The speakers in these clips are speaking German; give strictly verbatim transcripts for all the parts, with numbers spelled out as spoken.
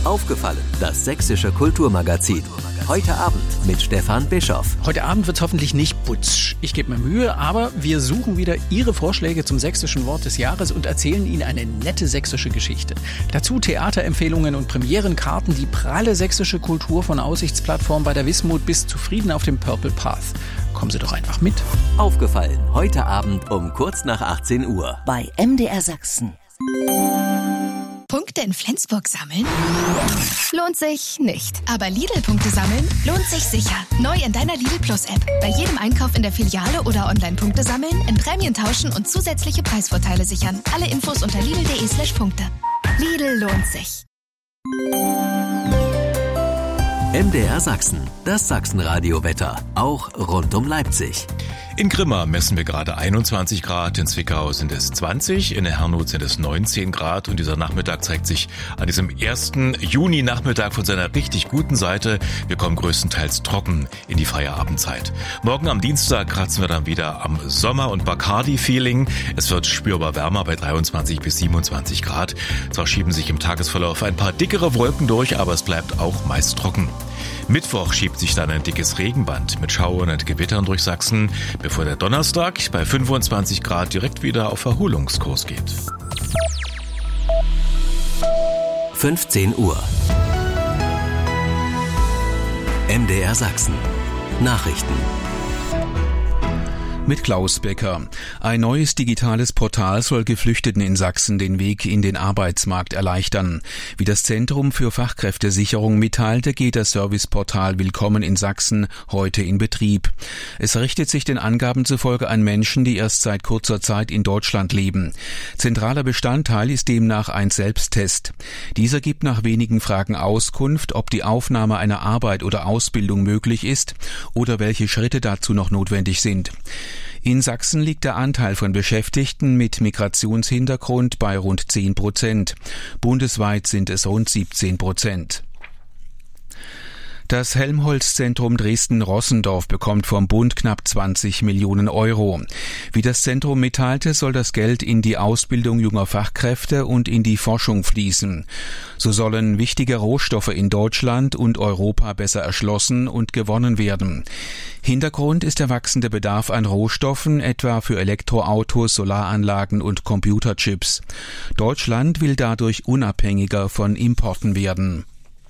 Aufgefallen, das sächsische Kulturmagazin. Heute Abend mit Stefan Bischoff. Heute Abend wird's hoffentlich nicht putsch. Ich gebe mir Mühe, aber wir suchen wieder Ihre Vorschläge zum sächsischen Wort des Jahres und erzählen Ihnen eine nette sächsische Geschichte. Dazu Theaterempfehlungen und Premierenkarten, die pralle sächsische Kultur von Aussichtsplattform bei der Wismut bis zufrieden auf dem Purple Path. Kommen Sie doch einfach mit. Aufgefallen, heute Abend um kurz nach achtzehn Uhr. Bei M D R Sachsen. Punkte in Flensburg sammeln? Lohnt sich nicht. Aber Lidl-Punkte sammeln lohnt sich sicher. Neu in deiner Lidl Plus-App. Bei jedem Einkauf in der Filiale oder Online-Punkte sammeln, in Prämien tauschen und zusätzliche Preisvorteile sichern. Alle Infos unter lidl.de slash Punkte. Lidl lohnt sich. M D R Sachsen, das Sachsenradio-Wetter, auch rund um Leipzig. In Grimma messen wir gerade einundzwanzig Grad, in Zwickau sind es zwanzig, in Herrnhut sind es neunzehn Grad und dieser Nachmittag zeigt sich an diesem ersten Juni-Nachmittag von seiner richtig guten Seite. Wir kommen größtenteils trocken in die Feierabendzeit. Morgen am Dienstag kratzen wir dann wieder am Sommer- und Bacardi-Feeling. Es wird spürbar wärmer bei dreiundzwanzig bis siebenundzwanzig Grad. Zwar schieben sich im Tagesverlauf ein paar dickere Wolken durch, aber es bleibt auch meist trocken. Mittwoch schiebt sich dann ein dickes Regenband mit Schauern und Gewittern durch Sachsen, bevor der Donnerstag bei fünfundzwanzig Grad direkt wieder auf Erholungskurs geht. fünfzehn Uhr. M D R Sachsen. Nachrichten. Mit Klaus Becker. Ein neues digitales Portal soll Geflüchteten in Sachsen den Weg in den Arbeitsmarkt erleichtern. Wie das Zentrum für Fachkräftesicherung mitteilte, geht das Serviceportal Willkommen in Sachsen heute in Betrieb. Es richtet sich den Angaben zufolge an Menschen, die erst seit kurzer Zeit in Deutschland leben. Zentraler Bestandteil ist demnach ein Selbsttest. Dieser gibt nach wenigen Fragen Auskunft, ob die Aufnahme einer Arbeit oder Ausbildung möglich ist oder welche Schritte dazu noch notwendig sind. In Sachsen liegt der Anteil von Beschäftigten mit Migrationshintergrund bei rund zehn Prozent. Bundesweit sind es rund siebzehn Prozent. Das Helmholtz-Zentrum Dresden-Rossendorf bekommt vom Bund knapp zwanzig Millionen Euro. Wie das Zentrum mitteilte, soll das Geld in die Ausbildung junger Fachkräfte und in die Forschung fließen. So sollen wichtige Rohstoffe in Deutschland und Europa besser erschlossen und gewonnen werden. Hintergrund ist der wachsende Bedarf an Rohstoffen, etwa für Elektroautos, Solaranlagen und Computerchips. Deutschland will dadurch unabhängiger von Importen werden.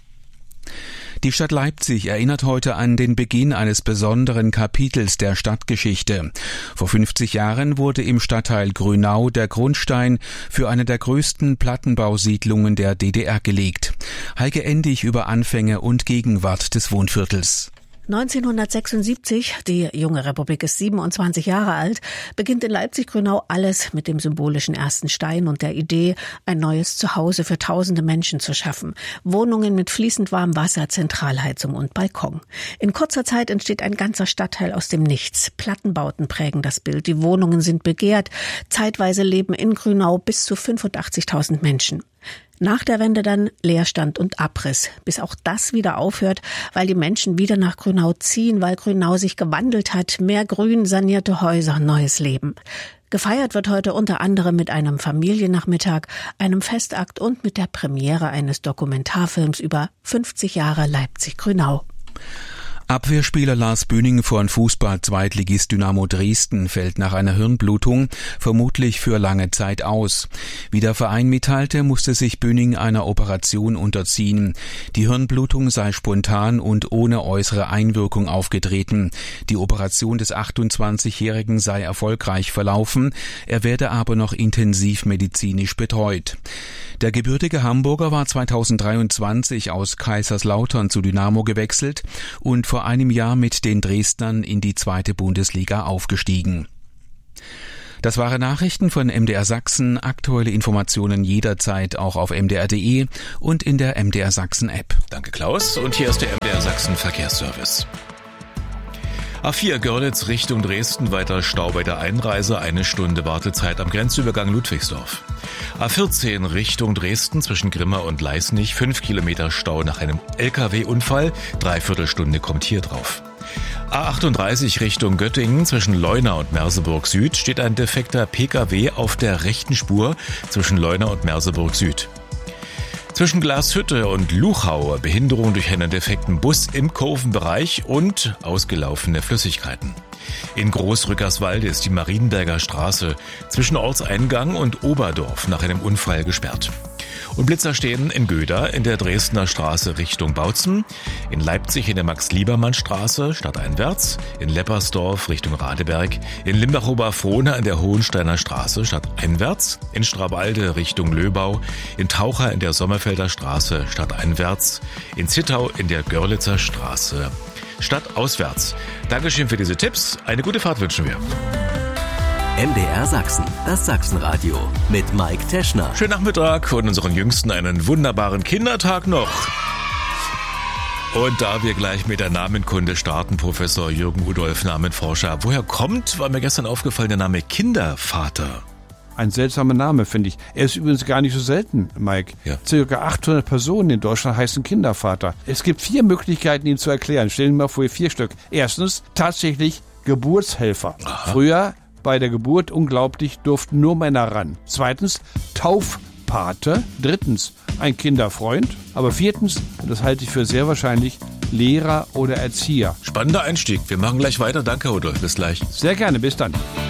Die Stadt Leipzig erinnert heute an den Beginn eines besonderen Kapitels der Stadtgeschichte. Vor fünfzig Jahren wurde im Stadtteil Grünau der Grundstein für eine der größten Plattenbausiedlungen der D D R gelegt. Heike Endig über Anfänge und Gegenwart des Wohnviertels. neunzehnhundertsechsundsiebzig, die junge Republik ist siebenundzwanzig Jahre alt, beginnt in Leipzig-Grünau alles mit dem symbolischen ersten Stein und der Idee, ein neues Zuhause für tausende Menschen zu schaffen. Wohnungen mit fließend warmem Wasser, Zentralheizung und Balkon. In kurzer Zeit entsteht ein ganzer Stadtteil aus dem Nichts. Plattenbauten prägen das Bild, die Wohnungen sind begehrt. Zeitweise leben in Grünau bis zu fünfundachtzigtausend Menschen. Nach der Wende dann Leerstand und Abriss, bis auch das wieder aufhört, weil die Menschen wieder nach Grünau ziehen, weil Grünau sich gewandelt hat, mehr Grün, sanierte Häuser, neues Leben. Gefeiert wird heute unter anderem mit einem Familiennachmittag, einem Festakt und mit der Premiere eines Dokumentarfilms über fünfzig Jahre Leipzig-Grünau. Abwehrspieler Lars Bühning von Fußball-Zweitligist Dynamo Dresden fällt nach einer Hirnblutung vermutlich für lange Zeit aus. Wie der Verein mitteilte, musste sich Bühning einer Operation unterziehen. Die Hirnblutung sei spontan und ohne äußere Einwirkung aufgetreten. Die Operation des achtundzwanzigjährigen sei erfolgreich verlaufen, er werde aber noch intensiv medizinisch betreut. Der gebürtige Hamburger war zweitausenddreiundzwanzig aus Kaiserslautern zu Dynamo gewechselt und vor einem Jahr mit den Dresdnern in die zweite Bundesliga aufgestiegen. Das waren Nachrichten von M D R Sachsen. Aktuelle Informationen jederzeit auch auf m d r punkt d e und in der M D R Sachsen App. Danke Klaus und hier ist der M D R Sachsen Verkehrsservice. A vier Görlitz Richtung Dresden, weiter Stau bei der Einreise, eine Stunde Wartezeit am Grenzübergang Ludwigsdorf. A vierzehn Richtung Dresden zwischen Grimma und Leisnig, fünf Kilometer Stau nach einem L K W-Unfall, dreiviertel Stunde kommt hier drauf. A achtunddreißig Richtung Göttingen zwischen Leuna und Merseburg Süd steht ein defekter P K W auf der rechten Spur zwischen Leuna und Merseburg Süd. Zwischen Glashütte und Luchau Behinderung durch einen defekten Bus im Kurvenbereich und ausgelaufene Flüssigkeiten. In Großrückerswalde ist die Marienberger Straße zwischen Ortseingang und Oberdorf nach einem Unfall gesperrt. Und Blitzer stehen in Göda in der Dresdner Straße Richtung Bautzen, in Leipzig in der Max-Liebermann-Straße stadteinwärts, in Leppersdorf Richtung Radeberg, in Limbach-Oberfrohna in der Hohensteiner Straße stadteinwärts, in Strabalde Richtung Löbau, in Taucher in der Sommerfelder Straße stadteinwärts, in Zittau in der Görlitzer Straße stadtauswärts. Dankeschön für diese Tipps. Eine gute Fahrt wünschen wir. M D R Sachsen, das Sachsenradio mit Mike Teschner. Schönen Nachmittag und unseren Jüngsten einen wunderbaren Kindertag noch. Und da wir gleich mit der Namenkunde starten, Professor Jürgen Rudolph, Namenforscher. Woher kommt, war mir gestern aufgefallen, der Name Kindervater? Ein seltsamer Name, finde ich. Er ist übrigens gar nicht so selten, Mike. Ja. Circa achthundert Personen in Deutschland heißen Kindervater. Es gibt vier Möglichkeiten, ihn zu erklären. Stellen wir mal vor, vier Stück. Erstens, tatsächlich Geburtshelfer. Aha. Früher bei der Geburt, unglaublich, durften nur Männer ran. Zweitens, Taufpate. Drittens, ein Kinderfreund. Aber viertens, und das halte ich für sehr wahrscheinlich, Lehrer oder Erzieher. Spannender Einstieg. Wir machen gleich weiter. Danke, Rudolph. Bis gleich. Sehr gerne. Bis dann.